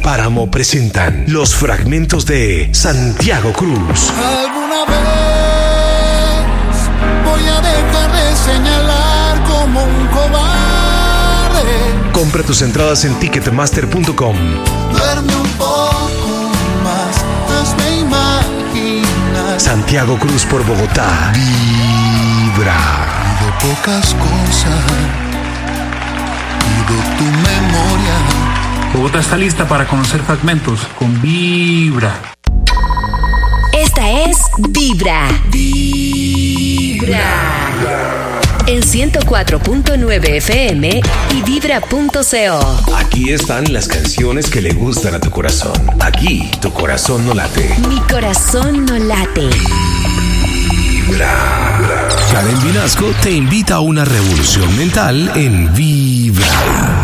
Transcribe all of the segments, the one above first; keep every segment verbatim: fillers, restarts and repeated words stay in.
Páramo presentan los fragmentos de Santiago Cruz. Alguna vez voy a dejar de señalar como un cobarde. Compra tus entradas en ticketmaster punto com. Duerme un poco más, hazme imaginar. Santiago Cruz por Bogotá. Vibra. De pocas cosas y de tu memoria. Bogotá está lista para conocer fragmentos con Vibra. Esta es Vibra. Vibra. En ciento cuatro punto nueve F M y vibra punto co. Aquí están las canciones que le gustan a tu corazón. Aquí tu corazón no late. Mi corazón no late. Vibra. Karen Vinasco te invita a una revolución mental en Vibra.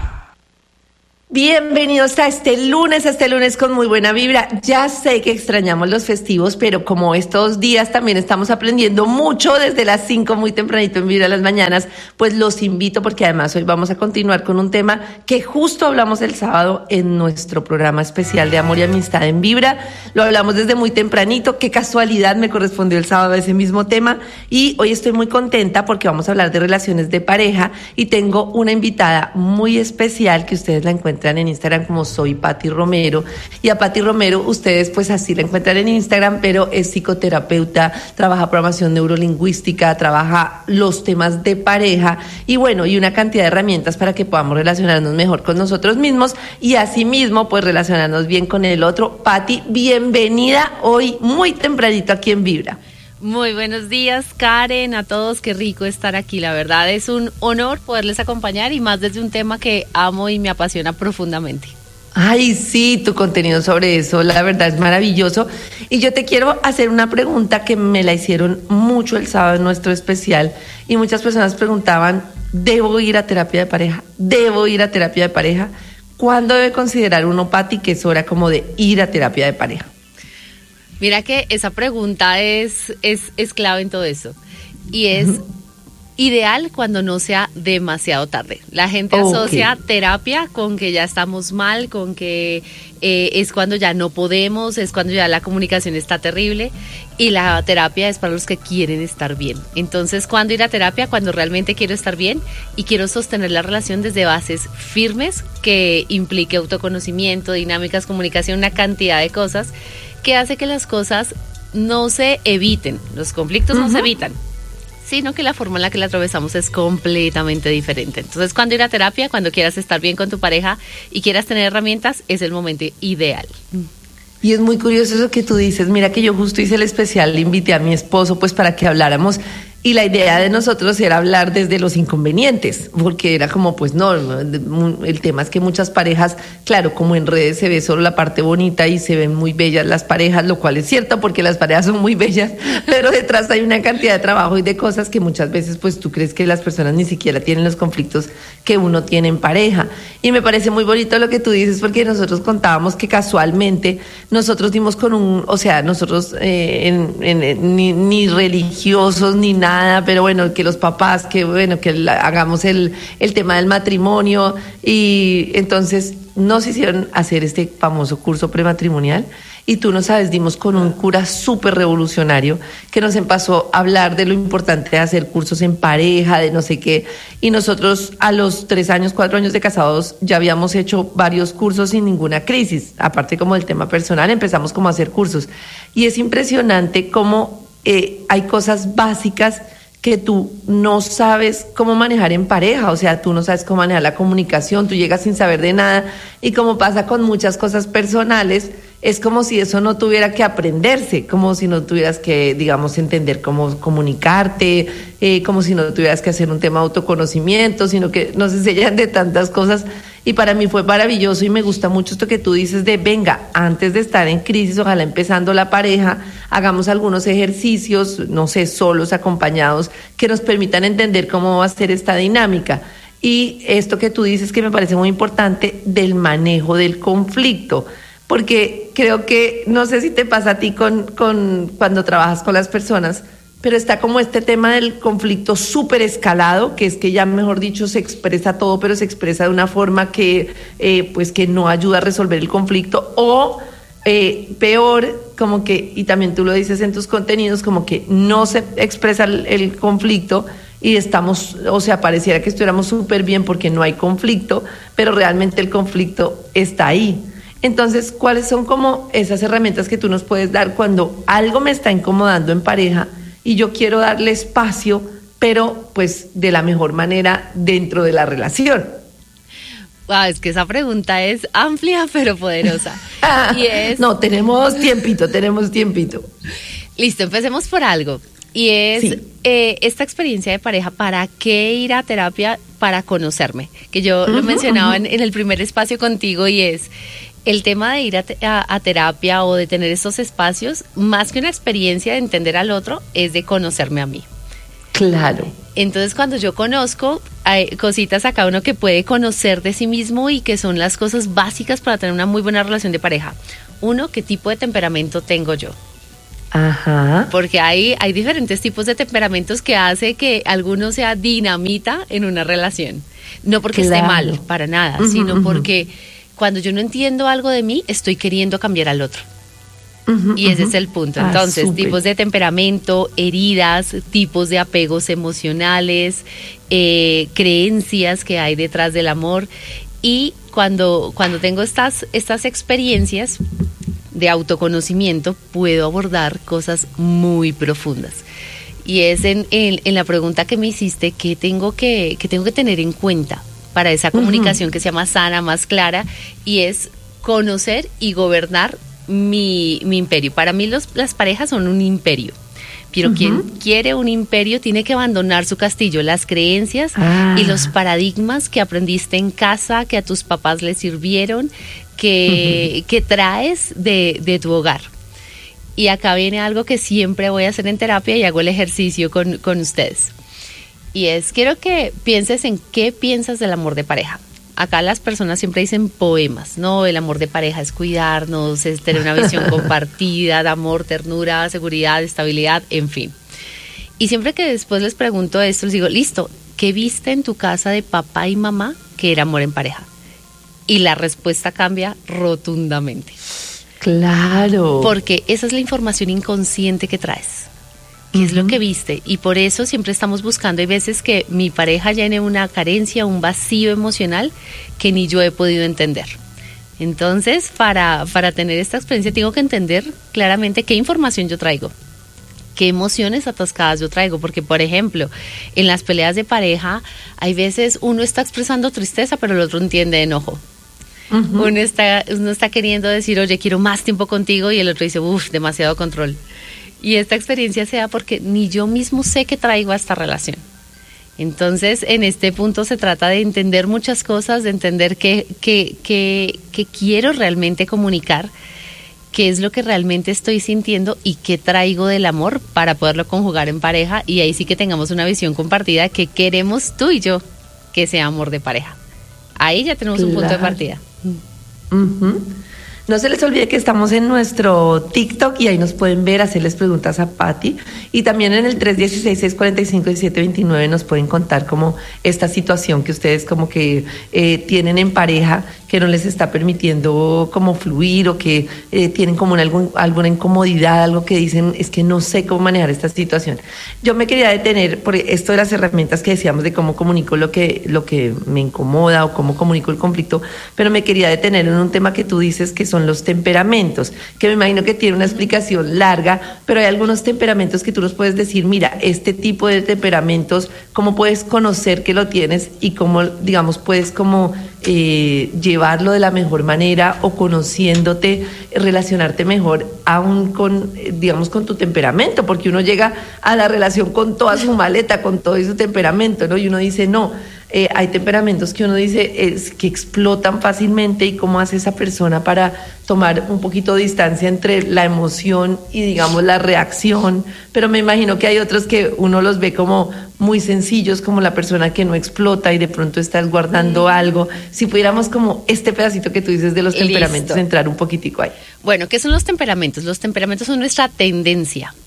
Bienvenidos a este lunes, a este lunes con muy buena vibra. Ya sé que extrañamos los festivos, pero como estos días también estamos aprendiendo mucho desde las cinco muy tempranito en Vibra las mañanas, pues los invito porque además hoy vamos a continuar con un tema que justo hablamos el sábado en nuestro programa especial de Amor y Amistad en Vibra. Lo hablamos desde muy tempranito, qué casualidad me correspondió el sábado ese mismo tema y hoy estoy muy contenta porque vamos a hablar de relaciones de pareja y tengo una invitada muy especial que ustedes la encuentran en Instagram como soy Pati Romero, y a Pati Romero ustedes pues así la encuentran en Instagram, pero es psicoterapeuta, trabaja programación neurolingüística, trabaja los temas de pareja y bueno, y una cantidad de herramientas para que podamos relacionarnos mejor con nosotros mismos y asimismo pues relacionarnos bien con el otro. Pati, bienvenida hoy muy tempranito aquí en Vibra. Muy buenos días, Karen, a todos, qué rico estar aquí, la verdad es un honor poderles acompañar y más desde un tema que amo y me apasiona profundamente. Ay, sí, tu contenido sobre eso, la verdad es maravilloso. Y yo te quiero hacer una pregunta que me la hicieron mucho el sábado en nuestro especial y muchas personas preguntaban, ¿debo ir a terapia de pareja? ¿Debo ir a terapia de pareja? ¿Cuándo debe considerar uno, Pati, que es hora como de ir a terapia de pareja? Mira que esa pregunta es, es, es clave en todo eso y es uh-huh. ideal cuando no sea demasiado tarde. La gente okay. asocia terapia con que ya estamos mal, con que eh, es cuando ya no podemos, es cuando ya la comunicación está terrible y la terapia es para los que quieren estar bien. Entonces, ¿cuándo ir a terapia? Cuando realmente quiero estar bien y quiero sostener la relación desde bases firmes que implique autoconocimiento, dinámicas, comunicación, una cantidad de cosas que hace que las cosas no se eviten, los conflictos uh-huh. no se evitan, sino que la forma en la que la atravesamos es completamente diferente. Entonces, cuando ir a terapia, cuando quieras estar bien con tu pareja y quieras tener herramientas, es el momento ideal. Y es muy curioso eso que tú dices. Mira que yo justo hice el especial, le invité a mi esposo pues para que habláramos. Y la idea de nosotros era hablar desde los inconvenientes, porque era como, pues no, el tema es que muchas parejas, claro, como en redes se ve solo la parte bonita y se ven muy bellas las parejas, lo cual es cierto porque las parejas son muy bellas, pero detrás hay una cantidad de trabajo y de cosas que muchas veces pues tú crees que las personas ni siquiera tienen los conflictos que uno tiene en pareja. Y me parece muy bonito lo que tú dices porque nosotros contábamos que casualmente nosotros dimos con un, o sea, nosotros eh, en, en, en, ni, ni religiosos ni nada, Nada, pero bueno, que los papás, que bueno, que la, hagamos el, el tema del matrimonio y entonces nos hicieron hacer este famoso curso prematrimonial y tú no sabes, dimos con un cura súper revolucionario que nos empezó a hablar de lo importante de hacer cursos en pareja, de no sé qué, y nosotros a los tres años, cuatro años de casados ya habíamos hecho varios cursos sin ninguna crisis, aparte como del tema personal empezamos como a hacer cursos y es impresionante cómo Eh, hay cosas básicas que tú no sabes cómo manejar en pareja, o sea, tú no sabes cómo manejar la comunicación, tú llegas sin saber de nada y como pasa con muchas cosas personales, es como si eso no tuviera que aprenderse, como si no tuvieras que, digamos, entender cómo comunicarte, eh, como si no tuvieras que hacer un tema de autoconocimiento, sino que nos enseñan de tantas cosas. Y para mí fue maravilloso y me gusta mucho esto que tú dices de, venga, antes de estar en crisis, ojalá empezando la pareja, hagamos algunos ejercicios, no sé, solos, acompañados, que nos permitan entender cómo va a ser esta dinámica. Y esto que tú dices que me parece muy importante del manejo del conflicto. Porque creo que, no sé si te pasa a ti con, con cuando trabajas con las personas, pero está como este tema del conflicto súper escalado, que es que ya, mejor dicho, se expresa todo, pero se expresa de una forma que, eh, pues, que no ayuda a resolver el conflicto, o eh, peor, como que, y también tú lo dices en tus contenidos, como que no se expresa el, el conflicto y estamos, o sea, pareciera que estuviéramos súper bien porque no hay conflicto, pero realmente el conflicto está ahí. Entonces, ¿cuáles son como esas herramientas que tú nos puedes dar cuando algo me está incomodando en pareja y yo quiero darle espacio, pero pues de la mejor manera dentro de la relación? Wow, es que esa pregunta es amplia pero poderosa. Y es... No, tenemos tiempito, tenemos tiempito. Listo, empecemos por algo. Y es sí. eh, esta experiencia de pareja, ¿para qué ir a terapia? Para conocerme. Que yo uh-huh, lo mencionaba uh-huh. en, en el primer espacio contigo, y es... el tema de ir a, te- a, a terapia o de tener estos espacios, más que una experiencia de entender al otro, es de conocerme a mí. Claro. Entonces, cuando yo conozco, hay cositas a cada uno que puede conocer de sí mismo y que son las cosas básicas para tener una muy buena relación de pareja. Uno, ¿qué tipo de temperamento tengo yo? Ajá. Porque hay, hay diferentes tipos de temperamentos que hace que alguno sea dinamita en una relación. No porque claro. esté mal, para nada, uh-huh, sino uh-huh. porque... cuando yo no entiendo algo de mí, estoy queriendo cambiar al otro. Uh-huh, y ese uh-huh. es el punto. Entonces, ah, tipos de temperamento, heridas, tipos de apegos emocionales, eh, creencias que hay detrás del amor. Y cuando, cuando tengo estas, estas experiencias de autoconocimiento, puedo abordar cosas muy profundas. Y es en, en, en la pregunta que me hiciste, ¿qué tengo que, qué tengo que tener en cuenta para esa comunicación uh-huh. que sea más sana, más clara? Y es conocer y gobernar mi, mi imperio. Para mí los, las parejas son un imperio, pero uh-huh. quien quiere un imperio tiene que abandonar su castillo, las creencias ah. y los paradigmas que aprendiste en casa, que a tus papás les sirvieron, que, uh-huh. que traes de, de tu hogar. Y acá viene algo que siempre voy a hacer en terapia y hago el ejercicio con, con ustedes. Y es, quiero que pienses en qué piensas del amor de pareja. Acá las personas siempre dicen poemas, ¿no? El amor de pareja es cuidarnos, es tener una visión compartida de amor, ternura, seguridad, estabilidad, en fin. Y siempre que después les pregunto esto, les digo, listo, ¿qué viste en tu casa de papá y mamá que era amor en pareja? Y la respuesta cambia rotundamente. Claro. Porque esa es la información inconsciente que traes. ¿Qué uh-huh. es lo que viste? Y por eso siempre estamos buscando, hay veces que mi pareja llene una carencia, un vacío emocional que ni yo he podido entender. Entonces, para, para tener esta experiencia tengo que entender claramente qué información yo traigo, qué emociones atascadas yo traigo, porque por ejemplo, en las peleas de pareja, hay veces uno está expresando tristeza, pero el otro entiende enojo. Uh-huh. Uno está, uno está queriendo decir, oye, quiero más tiempo contigo, y el otro dice, uff, demasiado control. Y esta experiencia se da porque ni yo mismo sé qué traigo a esta relación. Entonces, en este punto se trata de entender muchas cosas, de entender qué, qué, qué, qué quiero realmente comunicar, qué es lo que realmente estoy sintiendo y qué traigo del amor para poderlo conjugar en pareja, y ahí sí que tengamos una visión compartida que queremos tú y yo que sea amor de pareja. Ahí ya tenemos claro. un punto de partida. Uh-huh. No se les olvide que estamos en nuestro TikTok y ahí nos pueden ver, hacerles preguntas a Patti, y también en el tres uno seis, seis cuatro cinco, uno siete dos nueve nos pueden contar como esta situación que ustedes como que eh, tienen en pareja que no les está permitiendo como fluir, o que eh, tienen como una, algún, alguna incomodidad, algo que dicen, es que no sé cómo manejar esta situación. Yo me quería detener por esto de las herramientas que decíamos de cómo comunico lo que, lo que me incomoda o cómo comunico el conflicto, pero me quería detener en un tema que tú dices que son los temperamentos, que me imagino que tiene una explicación larga, pero hay algunos temperamentos que tú nos puedes decir, mira, este tipo de temperamentos, cómo puedes conocer que lo tienes y cómo, digamos, puedes como eh, llevarlo de la mejor manera, o conociéndote, relacionarte mejor aún con, digamos, con tu temperamento, porque uno llega a la relación con toda su maleta, con todo su temperamento, ¿no? Y uno dice, no, Eh, hay temperamentos que uno dice es, que explotan fácilmente, y cómo hace esa persona para tomar un poquito de distancia entre la emoción y, digamos, la reacción. Pero me imagino que hay otros que uno los ve como muy sencillos, como la persona que no explota y de pronto estás guardando mm. algo. Si pudiéramos como este pedacito que tú dices de los temperamentos, listo, entrar un poquitico ahí. Bueno, ¿qué son los temperamentos? Los temperamentos son nuestra tendencia.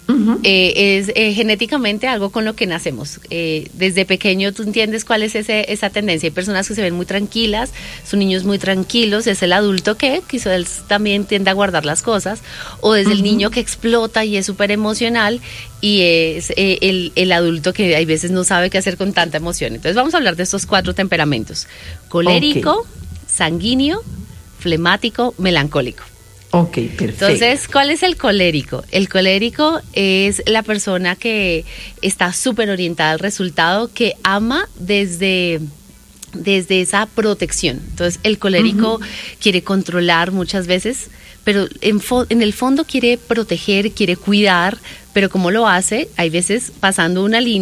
Uh-huh. Eh, es eh, genéticamente algo con lo que nacemos. Eh, desde pequeño tú entiendes cuál es ese, esa tendencia. Hay personas que se ven muy tranquilas, son niños muy tranquilos, es el adulto que quizás también tiende a guardar las cosas, o desde uh-huh. el niño que explota y es súper emocional, y es eh, el, el adulto que hay veces no sabe qué hacer con tanta emoción. Entonces vamos a hablar de estos cuatro temperamentos: colérico, okay. sanguíneo, flemático, melancólico. Ok, perfecto. Entonces, ¿cuál es el colérico? El colérico es la persona que está súper orientada al resultado, que ama desde, desde esa protección. Entonces, el colérico uh-huh. quiere controlar muchas veces, pero en, fo- en el fondo quiere proteger, quiere cuidar, pero ¿cómo lo hace? Hay veces pasando una línea